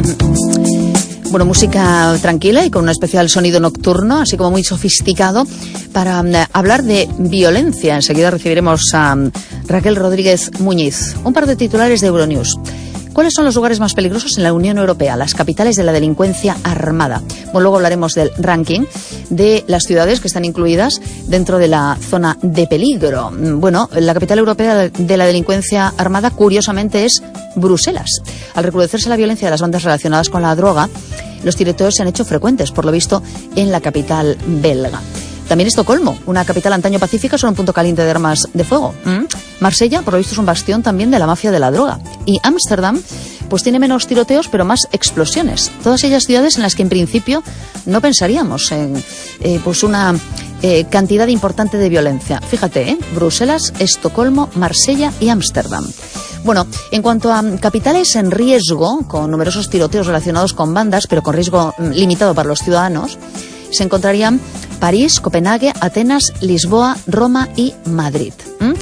Bueno, música tranquila y con un especial sonido nocturno, así como muy sofisticado, para hablar de violencia. Enseguida recibiremos a Raquel Rodríguez Muñiz. Un par de titulares de Euronews. ¿Cuáles son los lugares más peligrosos en la Unión Europea? Las capitales de la delincuencia armada. Bueno, luego hablaremos del ranking de las ciudades que están incluidas dentro de la zona de peligro. Bueno, la capital europea de la delincuencia armada, curiosamente, es Bruselas. Al recrudecerse la violencia de las bandas relacionadas con la droga, los tiroteos se han hecho frecuentes, por lo visto, en la capital belga. También Estocolmo, una capital antaño pacífica, son un punto caliente de armas de fuego. Marsella, por lo visto, es un bastión también de la mafia de la droga. Y Ámsterdam, pues tiene menos tiroteos, pero más explosiones. Todas ellas ciudades en las que en principio no pensaríamos en pues una cantidad importante de violencia. Fíjate, Bruselas, Estocolmo, Marsella y Ámsterdam. Bueno, en cuanto a capitales en riesgo, con numerosos tiroteos relacionados con bandas, pero con riesgo limitado para los ciudadanos, se encontrarían París, Copenhague, Atenas, Lisboa, Roma y Madrid.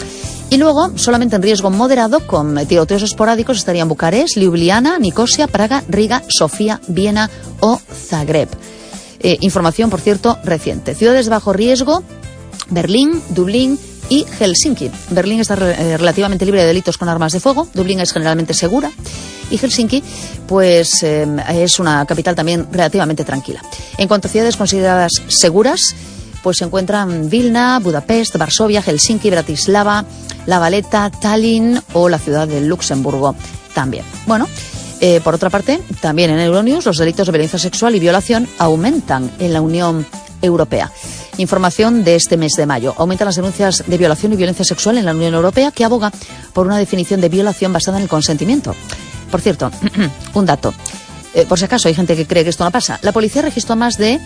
Y luego, solamente en riesgo moderado, con tiroteos esporádicos, estarían Bucarest, Ljubljana, Nicosia, Praga, Riga, Sofía, Viena o Zagreb. Información, por cierto, reciente. Ciudades de bajo riesgo: Berlín, Dublín y Helsinki. Berlín está relativamente libre de delitos con armas de fuego. Dublín es generalmente segura. Y Helsinki, pues es una capital también relativamente tranquila. En cuanto a ciudades consideradas seguras, pues se encuentran Vilna, Budapest, Varsovia, Helsinki, Bratislava, La Valeta, Tallinn o la ciudad de Luxemburgo también. Bueno, por otra parte, también en Euronews, los delitos de violencia sexual y violación aumentan en la Unión Europea. Información de este mes de mayo. Aumentan las denuncias de violación y violencia sexual en la Unión Europea, que aboga por una definición de violación basada en el consentimiento. Por cierto, un dato. Por si acaso hay gente que cree que esto no pasa. La policía registró más de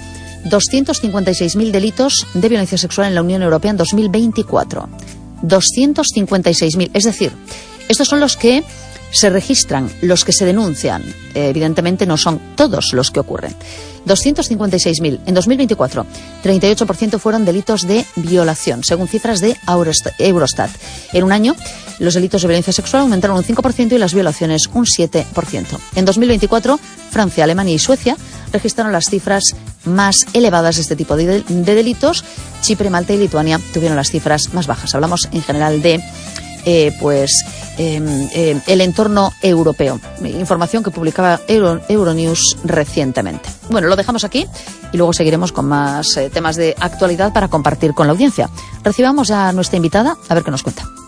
256.000 delitos de violencia sexual en la Unión Europea en 2024. 256.000. Es decir, estos son los que se registran, los que se denuncian. Evidentemente no son todos los que ocurren. 256.000. En 2024, 38% fueron delitos de violación, según cifras de Eurostat. En un año, los delitos de violencia sexual aumentaron un 5% y las violaciones un 7%. En 2024, Francia, Alemania y Suecia registraron las cifras más elevadas de este tipo de delitos. Chipre, Malta y Lituania tuvieron las cifras más bajas. Hablamos en general de el entorno europeo. Información que publicaba Euronews recientemente. Bueno, lo dejamos aquí y luego seguiremos con más temas de actualidad para compartir con la audiencia. Recibamos a nuestra invitada a ver qué nos cuenta.